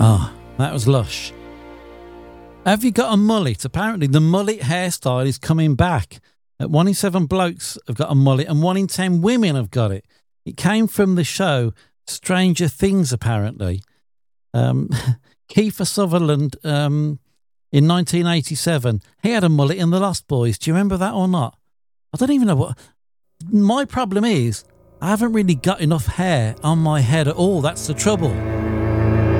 Ah, that was lush. Have you got a mullet? Apparently the mullet hairstyle is coming back. 1 in 7 blokes have got a mullet and 1 in 10 women have got it. It came from the show Stranger Things, apparently. Kiefer Sutherland, in 1987, he had a mullet in The Lost Boys. Do you remember that or not? I don't even know what... My problem is, I haven't really got enough hair on my head at all. That's the trouble.